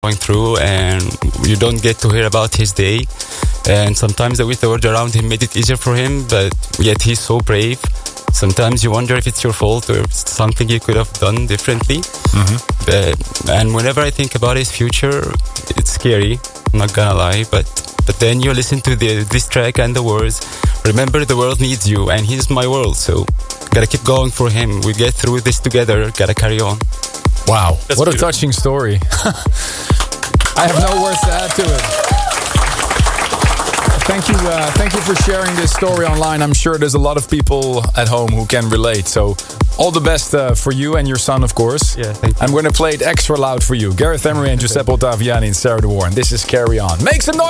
going through, and you don't get to hear about his day. And sometimes the world around him made it easier for him, but yet he's so brave. Sometimes you wonder if it's your fault or if it's something you could have done differently. And whenever I think about his future, it's scary, I'm not gonna lie, but then you listen to this track and the words, remember the world needs you and he's my world, so gotta keep going for him. We get through this together, gotta carry on. Wow, That's what beautiful. a touching story. I have no words to add to it. Thank you for sharing this story online. I'm sure there's a lot of people at home who can relate. So all the best for you and your son, of course. Yeah, thank you. I'm going to play it extra loud for you. Gareth Emery and Giuseppe Ottaviani and Sarah De Warren. This is Carry On. Make some noise!